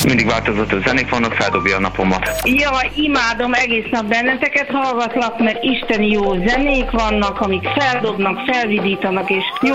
Mindig változatos zenék vannak, feldobja a napomat. Jaj, imádom, egész nap benneteket hallgatlak, mert isteni jó zenék vannak, amik feldobnak, felvidítanak, és jó